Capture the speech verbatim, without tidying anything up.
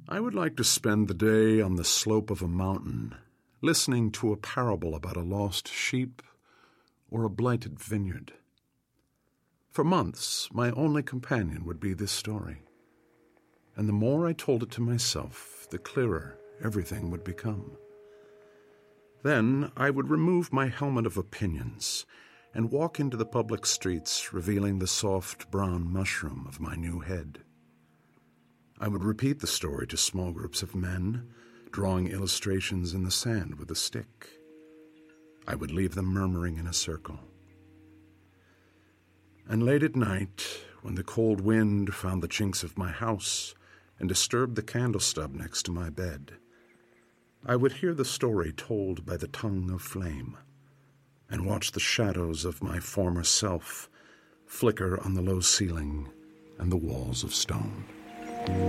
I would like to spend the day on the slope of a mountain, listening to a parable about a lost sheep or a blighted vineyard. For months, my only companion would be this story, and the more I told it to myself, the clearer everything would become. Then I would remove my helmet of opinions and walk into the public streets, revealing the soft brown mushroom of my new head. I would repeat the story to small groups of men, drawing illustrations in the sand with a stick. I would leave them murmuring in a circle. And late at night, when the cold wind found the chinks of my house and disturbed the candle stub next to my bed, I would hear the story told by the tongue of flame and watch the shadows of my former self flicker on the low ceiling and the walls of stone.